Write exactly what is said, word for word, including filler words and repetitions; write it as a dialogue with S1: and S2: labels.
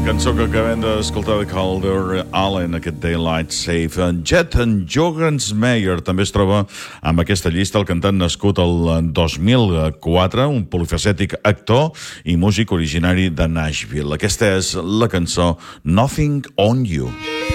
S1: cançó que acabem d'escoltar de Calder Allen, aquest Daylight Safe. En Jet en Jogensmeyer també es troba amb aquesta llista, el cantant nascut el dos mil quatre, un polifacètic actor i músic originari de Nashville. Aquesta és la cançó Nothing on You.